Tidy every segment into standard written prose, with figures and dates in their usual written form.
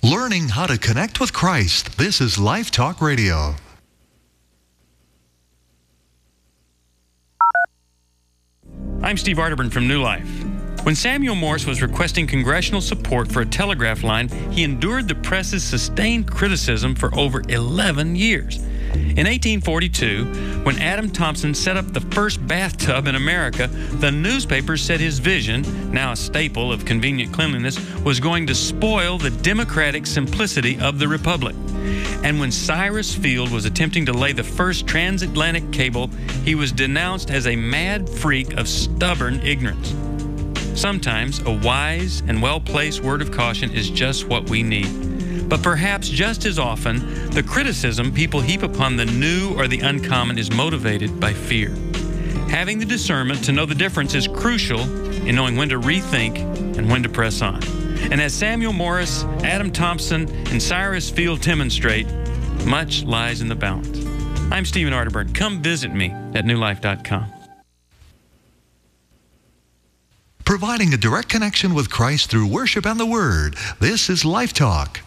Learning how to connect with Christ. This is Life Talk Radio. I'm Steve Arterburn from New Life. When Samuel Morse was requesting congressional support for a telegraph line, he endured the press's sustained criticism for over 11 years. In 1842, when Adam Thompson set up the first bathtub in America, the newspapers said his vision, now a staple of convenient cleanliness, was going to spoil the democratic simplicity of the republic. And when Cyrus Field was attempting to lay the first transatlantic cable, he was denounced as a mad freak of stubborn ignorance. Sometimes a wise and well-placed word of caution is just what we need. But perhaps just as often, the criticism people heap upon the new or the uncommon is motivated by fear. Having the discernment to know the difference is crucial in knowing when to rethink and when to press on. And as Samuel Morse, Adam Thompson, and Cyrus Field demonstrate, much lies in the balance. I'm Stephen Arterburn. Come visit me at newlife.com. Providing a direct connection with Christ through worship and the Word. This is Life Talk.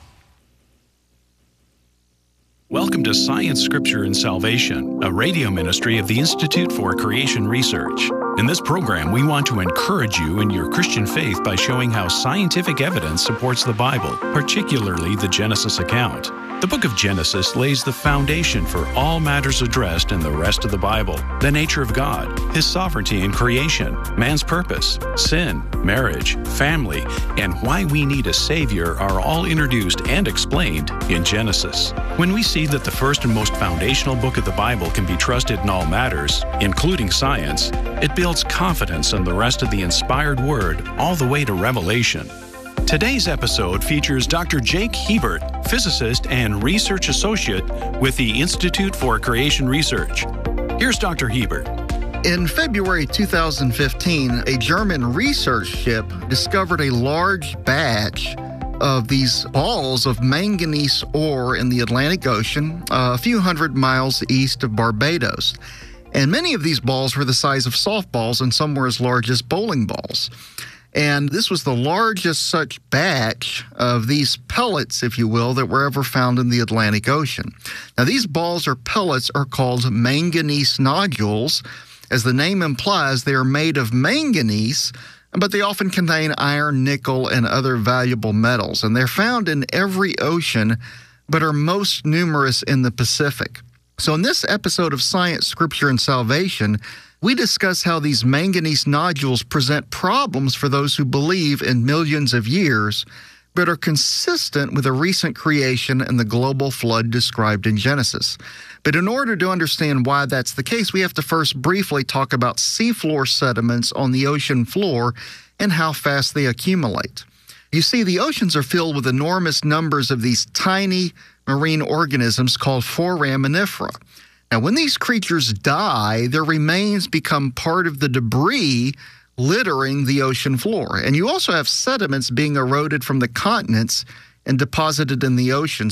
Welcome to Science, Scripture, and Salvation, a radio ministry of the Institute for Creation Research. In this program, we want to encourage you in your Christian faith by showing how scientific evidence supports the Bible, particularly the Genesis account. The book of Genesis lays the foundation for all matters addressed in the rest of the Bible: the nature of God, His sovereignty in creation, man's purpose, sin, marriage, family, and why we need a Savior are all introduced and explained in Genesis. When we see that the first and most foundational book of the Bible can be trusted in all matters, including science, it builds confidence in the rest of the inspired Word all the way to Revelation. Today's episode features Dr. Jake Hebert, physicist and research associate with the Institute for Creation Research. Here's Dr. Hebert. In February 2015, a German research ship discovered a large batch of these balls of manganese ore in the Atlantic Ocean, a few hundred miles east of Barbados. And many of these balls were the size of softballs, and some were as large as bowling balls. And this was the largest such batch of these pellets, if you will, that were ever found in the Atlantic Ocean. Now, these balls or pellets are called manganese nodules. As the name implies, they are made of manganese, but they often contain iron, nickel, and other valuable metals. And they're found in every ocean, but are most numerous in the Pacific. So in this episode of Science, Scripture, and Salvation, we discuss how these manganese nodules present problems for those who believe in millions of years, but are consistent with the recent creation and the global flood described in Genesis. But in order to understand why that's the case, we have to first briefly talk about seafloor sediments on the ocean floor and how fast they accumulate. You see, the oceans are filled with enormous numbers of these tiny marine organisms called foraminifera. Now, when these creatures die, their remains become part of the debris littering the ocean floor. And you also have sediments being eroded from the continents and deposited in the ocean.